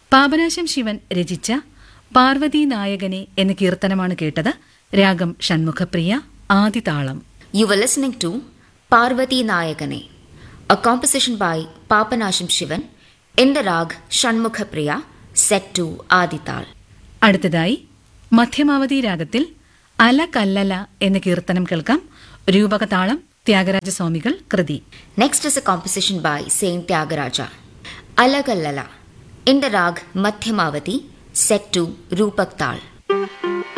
പാപനാശം ശിവൻ രചിച്ച പാർവതി നായകനെ എന്ന കീർത്തനമാണ് കേട്ടത്. രാഗം Shanmukhapriya, ആദിതാളം. You were listening to Parvati Nayagane, a composition by Papanasham Shivan in the rag Shanmukha-priya, set to Adital. അടുത്തതായി മധ്യമാവധി രാഗത്തിൽ അല കല്ലല എന്ന കീർത്തനം കേൾക്കാം. രൂപകതാളം ത്യാഗരാജസ്വാമികൾ കൃതി. Next is a composition by Saint Tyagaraja, Alagallala, in the rag Madhyamavati, set to Rupak Tal.